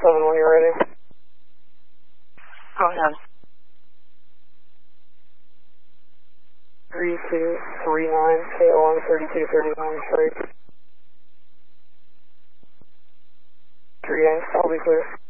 7 when you're ready. Go ahead. 3239 KOM 3231 straight. 3 I'll be clear.